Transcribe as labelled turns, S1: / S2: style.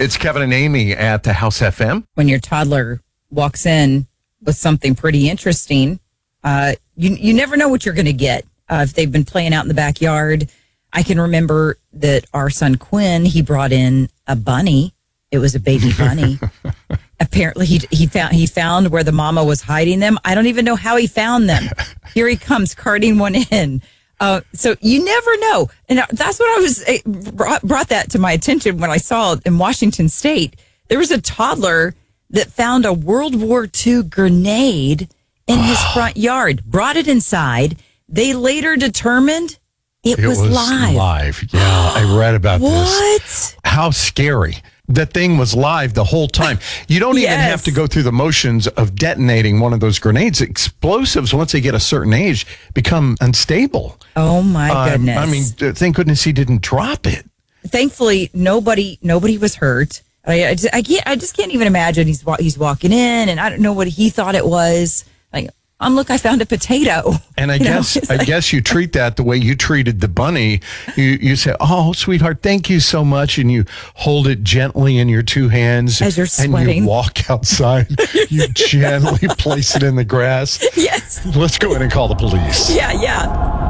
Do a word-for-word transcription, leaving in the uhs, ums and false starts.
S1: It's Kevin and Amy at the House F M.
S2: When your toddler walks in with something pretty interesting, uh, you you never know what you're going to get. Uh, if they've been playing out in the backyard, I can remember that our son Quinn, he brought in a bunny. It was a baby bunny. Apparently, he he found he found where the mama was hiding them. I don't even know how he found them. Here he comes, carting one in. Uh, so you never know, and that's what I was it brought, brought that to my attention when I saw in Washington State there was a toddler that found a World War Two grenade in his front yard. Brought it inside. They later determined it,
S1: It
S2: was,
S1: was
S2: live.
S1: live. Yeah, I read about
S2: What?
S1: this. How scary. That thing was live the whole time. You don't even
S2: Yes.
S1: have to go through the motions of detonating one of those grenades. Explosives, once they get a certain age, become unstable.
S2: Oh my
S1: Um,
S2: goodness!
S1: I mean, th- thank goodness he didn't drop it.
S2: Thankfully, nobody nobody was hurt. I, I, just, I can't. I just can't even imagine he's wa- he's walking in, and I don't know what he thought it was. Like, um, look, I found a potato.
S1: And I
S2: You know,
S1: guess
S2: it's
S1: I
S2: like-
S1: guess you treat that the way you treated the bunny. You you say, "Oh, sweetheart, thank you so much," and you hold it gently in your two hands
S2: As you're
S1: and
S2: sweating.
S1: you walk outside. You gently place it in the grass.
S2: Yes.
S1: Let's go in and call the police.
S2: Yeah. Yeah.